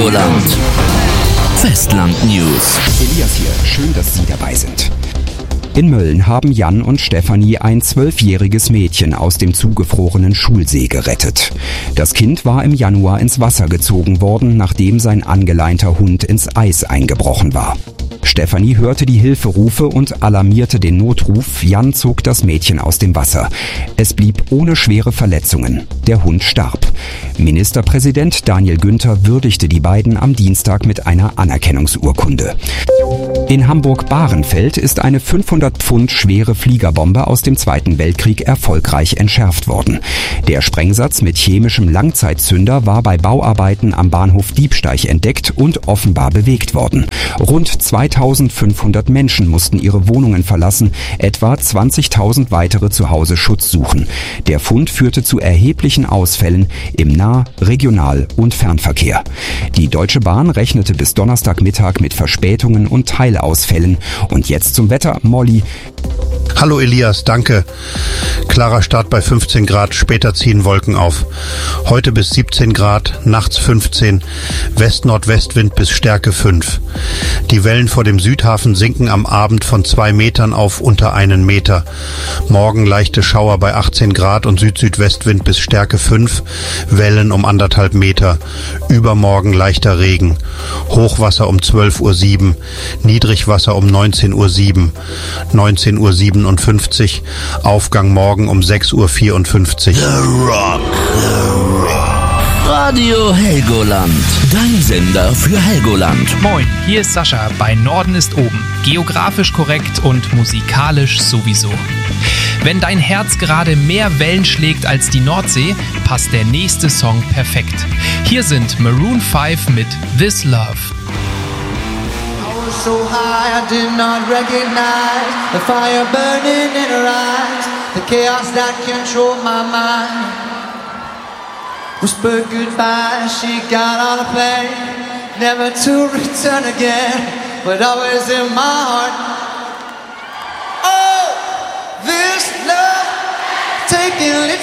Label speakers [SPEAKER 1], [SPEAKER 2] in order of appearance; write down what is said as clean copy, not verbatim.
[SPEAKER 1] Helgoland. Festland News.
[SPEAKER 2] Elias hier, schön, dass Sie dabei sind. In Mölln haben Jan und Stefanie ein 12-jähriges Mädchen aus dem zugefrorenen Schulsee gerettet. Das Kind war im Januar ins Wasser gezogen worden, nachdem sein angeleinter Hund ins Eis eingebrochen war. Stefanie hörte die Hilferufe und alarmierte den Notruf. Jan zog das Mädchen aus dem Wasser. Es blieb ohne schwere Verletzungen. Der Hund starb. Ministerpräsident Daniel Günther würdigte die beiden am Dienstag mit einer Anerkennungsurkunde. In Hamburg-Bahrenfeld ist eine 500 Pfund schwere Fliegerbombe aus dem Zweiten Weltkrieg erfolgreich entschärft worden. Der Sprengsatz mit chemischem Langzeitzünder war bei Bauarbeiten am Bahnhof Diebsteich entdeckt und offenbar bewegt worden. Rund 2500 Menschen mussten ihre Wohnungen verlassen, etwa 20.000 weitere zu Hause Schutz suchen. Der Fund führte zu erheblichen Ausfällen im Nah-, Regional- und Fernverkehr. Die Deutsche Bahn rechnete bis Donnerstagmittag mit Verspätungen und Teilausfällen. Und jetzt zum Wetter, Molly.
[SPEAKER 3] Hallo Elias, danke. Klarer Start bei 15 Grad, später ziehen Wolken auf. Heute bis 17 Grad, nachts 15, West-Nordwestwind bis Stärke 5. Die Wellen vor dem Südhafen sinken am Abend von 2 Metern auf unter 1 Meter. Morgen leichte Schauer bei 18 Grad und Süd-Südwestwind bis Stärke 5, Wellen um 1,5 Meter. Übermorgen leichter Regen. Hochwasser um 12:07 Uhr, Niedrigwasser um 19:07 Uhr, 19:57 Uhr, Aufgang morgen um 6:54 Uhr.
[SPEAKER 1] The Rock. Radio Helgoland. Dein Sender für Helgoland.
[SPEAKER 4] Moin, hier ist Sascha bei Norden ist oben. Geografisch korrekt und musikalisch sowieso. Wenn dein Herz gerade mehr Wellen schlägt als die Nordsee, passt der nächste Song perfekt. Hier sind Maroon 5 mit This Love.
[SPEAKER 5] So high I did not recognize the fire burning in her eyes, the chaos that controlled my mind. Whispered goodbye, she got on a plane, never to return again, but always in my heart. Oh, this love taking its